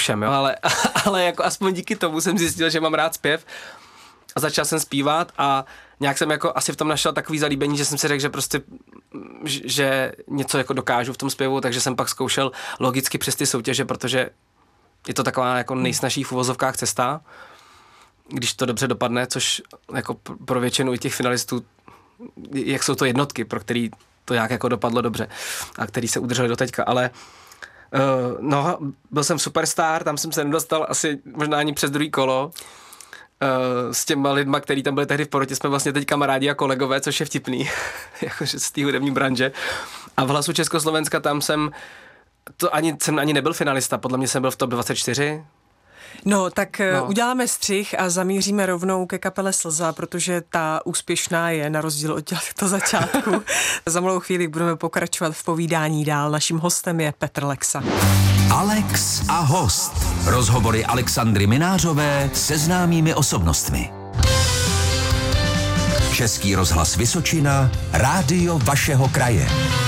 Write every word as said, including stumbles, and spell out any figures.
všem, jo, ale, ale jako aspoň díky tomu jsem zjistil, že mám rád zpěv a začal jsem zpívat a nějak jsem jako asi v tom našel takový zalíbení, že jsem si řekl, že prostě, že něco jako dokážu v tom zpěvu, takže jsem pak zkoušel logicky přes ty soutěže, protože je to taková jako nejsnažší v uvozovkách cesta, když to dobře dopadne, což jako pro většinu i těch finalistů, jak jsou to jednotky, pro který to nějak jako dopadlo dobře a který se udrželi do teďka, ale uh, no, byl jsem superstar, tam jsem se nedostal asi možná ani přes druhý kolo. Uh, s těma lidma, který tam byli tehdy v porotě, jsme vlastně teď kamarádi a kolegové, což je vtipný, jakože z té hudební branže. A v Hlasu Československa tam jsem, to ani, jsem ani nebyl finalista, podle mě jsem byl v top dvacet čtyři. No, tak no. Uděláme střih a zamíříme rovnou ke kapele Slza, protože ta úspěšná je na rozdíl od těchto začátku. Za malou chvíli budeme pokračovat v povídání dál. Naším hostem je Petr Lexa. Alex a host. Rozhovory Alexandry Minářové se známými osobnostmi. Český rozhlas Vysočina, rádio vašeho kraje.